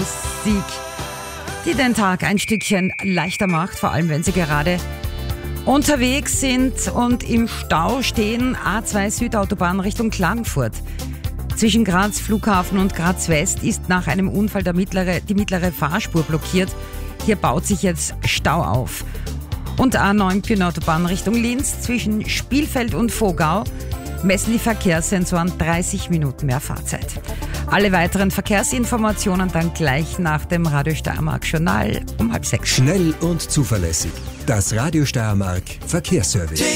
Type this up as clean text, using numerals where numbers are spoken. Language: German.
Musik, die den Tag ein Stückchen leichter macht, vor allem wenn Sie gerade unterwegs sind und im Stau stehen. A2 Südautobahn Richtung Klagenfurt. Zwischen Graz Flughafen und Graz West ist nach einem Unfall die mittlere Fahrspur blockiert. Hier baut sich jetzt Stau auf. Und A9 Bühnenautobahn Richtung Linz zwischen Spielfeld und Vogau messen die Verkehrssensoren 30 Minuten mehr Fahrzeit. Alle weiteren Verkehrsinformationen dann gleich nach dem Radio Steiermark Journal um 5:30. Schnell und zuverlässig. Das Radio Steiermark Verkehrsservice.